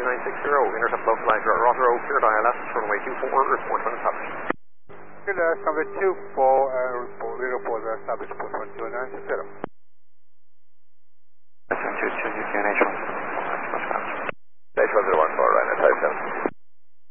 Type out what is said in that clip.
2960, intercept local line, Roger Road, clear dial left, runway 24, report when established. Clear, runway 24, report, established, report 2960.